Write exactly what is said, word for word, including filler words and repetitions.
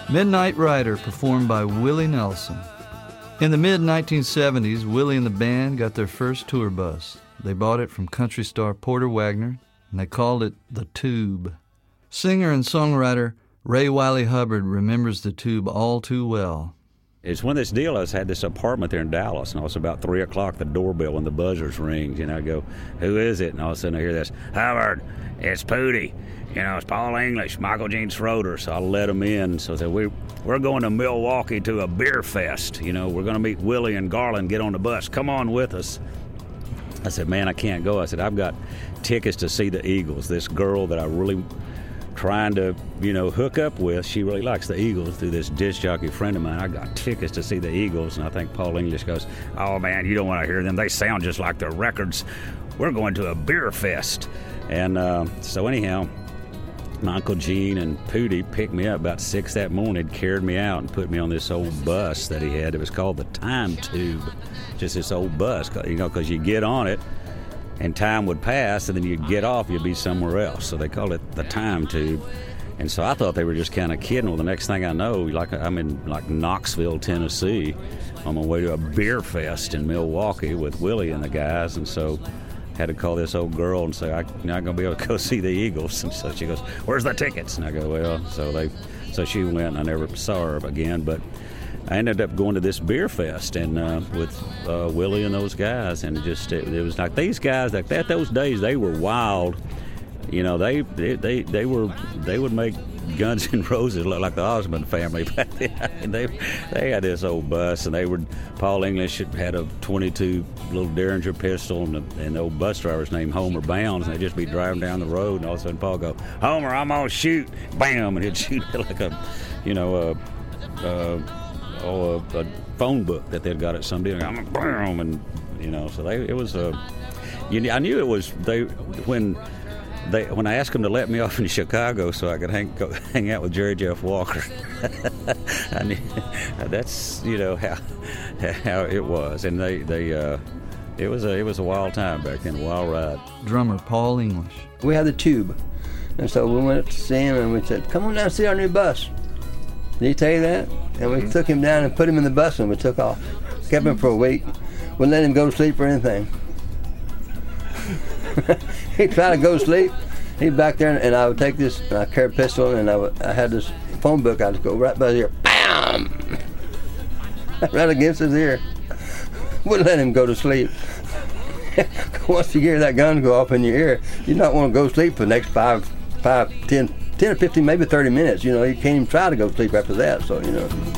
Midnight Rider, performed by Willie Nelson. In the mid nineteen seventies, Willie and the band got their first tour bus. They bought it from country star Porter Wagoner, and they called it the Tube. Singer and songwriter Ray Wiley Hubbard remembers the Tube all too well. It's when this deal, I was, had this apartment there in Dallas, and it was about three o'clock, the doorbell and the buzzers rings, and I go, who is it? And all of a sudden I hear this, Hubbard, it's Pootie. You know, it's Paul English, Michael Gene Schroeder. So I let him in. So I said, we, we're going to Milwaukee to a beer fest. You know, we're going to meet Willie and Garland, get on the bus. Come on with us. I said, man, I can't go. I said, I've got tickets to see the Eagles. This girl that I really trying to, you know, hook up with, she really likes the Eagles through this disc jockey friend of mine. I got tickets to see the Eagles. And I think Paul English goes, oh, man, you don't want to hear them. They sound just like their records. We're going to a beer fest. And uh, so anyhow, my Uncle Gene and Pootie picked me up about six that morning, carried me out, and put me on this old bus that he had. It was called the Time Tube, just this old bus, you know, because you get on it, and time would pass, and then you'd get off, you'd be somewhere else. So they called it the Time Tube. And so I thought they were just kind of kidding. Well, the next thing I know, like I'm in like Knoxville, Tennessee, on my way to a beer fest in Milwaukee with Willie and the guys, and so had to call this old girl and say, I'm not going to be able to go see the Eagles. And so she goes, where's the tickets? And I go, well, so they, so she went, and I never saw her again. But I ended up going to this beer fest and uh, with uh, Willie and those guys, and it just it, it was like these guys like that. Those days they were wild. You know, they they they, they were they would make Guns N' Roses look like the Osmond family back then. I mean, they they had this old bus, and they were Paul English had a twenty-two little Derringer pistol, and the, and the old bus driver's named Homer Bounds, and they'd just be driving down the road, and all of a sudden Paul go, Homer, I'm gonna shoot, bam, and he'd shoot like a, you know, a, a, oh, a, a phone book that they'd got at some deal, I'm a bam, and you know, so they it was a, you know, I knew it was they when. They, when I asked them to let me off in Chicago so I could hang, go, hang out with Jerry Jeff Walker, I knew, that's you know how how it was, and they they uh, it was a it was a wild time back then, a wild ride. Drummer Paul English. We had the Tube, and so we went up to see him, and we said, "Come on down and see our new bus." Did he tell you that? And we mm-hmm. took him down and put him in the bus, and we took off. Kept him for a week. Wouldn't let him go to sleep or anything. He'd try to go to sleep. He'd back there, and I would take this, and I carried a pistol, and I, would, I had this phone book. I'd go right by his ear, bam, right against his ear. Wouldn't let him go to sleep. Once you hear that gun go off in your ear, you don't want to go to sleep for the next five, five, ten, ten or fifteen, maybe thirty minutes. You know, you can't even try to go to sleep after that. So you know.